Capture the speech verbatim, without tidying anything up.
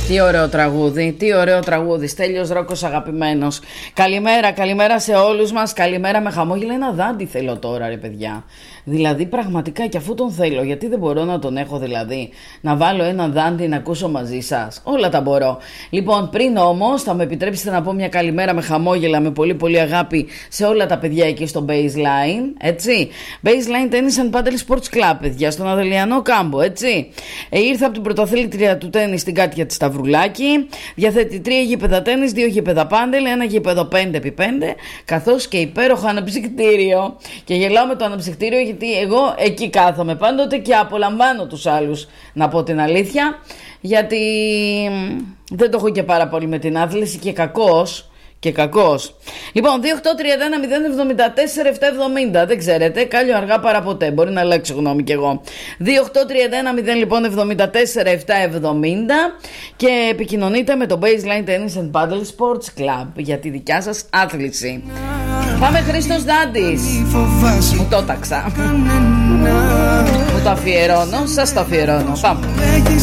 Τι ωραίο τραγούδι, τι ωραίο τραγούδι. Στέλιος Ρόκος αγαπημένος. Καλημέρα, καλημέρα σε όλους μας. Καλημέρα με χαμόγελα. Ένα δάντη θέλω τώρα, ρε παιδιά. Δηλαδή πραγματικά και αφού τον θέλω, γιατί δεν μπορώ να τον έχω, δηλαδή να βάλω ένα δάντη να ακούσω μαζί σας? Όλα τα μπορώ. Λοιπόν, πριν όμως θα με επιτρέψετε να πω μια καλημέρα με χαμόγελα, με πολύ πολύ αγάπη σε όλα τα παιδιά εκεί στο Baseline, έτσι. Baseline Tennis and Paddle Sports Club, παιδιά, στον Αδελιανό Κάμπο, έτσι. Ε, ήρθα από την πρωταθλήτρια του τέννις στην Κάτια της Σταυρουλάκη. Διαθέτει τρία γήπεδα τέννις, δύο γήπεδα πάντελ, ένα γήπεδο πέντε επί πέντε, καθώς και υπέροχο αναψυκτήριο. Και γελάω με το αναψυκτήριο γιατί εγώ εκεί κάθομαι πάντοτε και απολαμβάνω τους άλλους, να πω την αλήθεια, γιατί δεν το έχω και πάρα πολύ με την άθληση και κακώς. Και κακός. Λοιπόν, δύο οκτώ τρία ένα μηδέν εβδομήντα τέσσερα επτακόσια εβδομήντα. Δεν ξέρετε, κάλλιο αργά παρά ποτέ. Μπορεί να αλλάξω γνώμη κι εγώ. δύο οκτώ τρία ένα μηδέν λοιπόν εβδομήντα τέσσερα επτακόσια εβδομήντα. Και επικοινωνείτε με το Baseline Tennis and Paddle Sports Club για τη δικιά σας άθληση. Πάμε Χρήστος Δάντης. Μου το ταξα. Μου το αφιερώνω. Σας το αφιερώνω. Πάμε.